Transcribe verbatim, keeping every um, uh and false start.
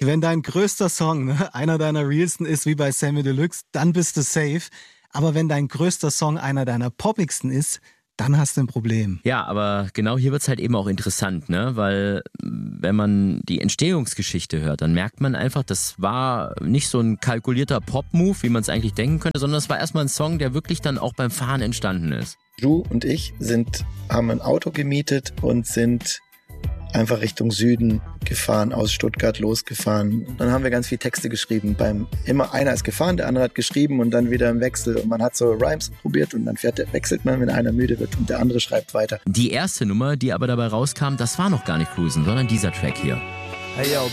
Wenn dein größter Song, ne, einer deiner realsten ist, wie bei Sammy Deluxe, dann bist du safe. Aber wenn dein größter Song einer deiner poppigsten ist, dann hast du ein Problem. Ja, aber genau hier wird's halt eben auch interessant, ne? Weil wenn man die Entstehungsgeschichte hört, dann merkt man einfach, das war nicht so ein kalkulierter Pop-Move, wie man es eigentlich denken könnte, sondern es war erstmal ein Song, der wirklich dann auch beim Fahren entstanden ist. Ju und ich sind, haben ein Auto gemietet und sind einfach Richtung Süden gefahren, aus Stuttgart losgefahren. Dann haben wir ganz viel Texte geschrieben. Beim immer einer ist gefahren, der andere hat geschrieben und dann wieder im Wechsel. Und man hat so Rhymes probiert und dann fährt, wechselt man, wenn einer müde wird und der andere schreibt weiter. Die erste Nummer, die aber dabei rauskam, das war noch gar nicht Cruisen, sondern dieser Track hier. Hey yo,